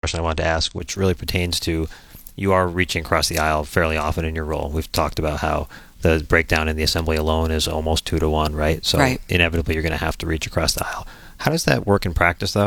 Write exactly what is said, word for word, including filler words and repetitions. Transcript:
question I wanted to ask, which really pertains to you are reaching across the aisle fairly often in your role. We've talked about how the breakdown in the assembly alone is almost two to one, right? So right. inevitably you're going to have to reach across the aisle. How does that work in practice, though?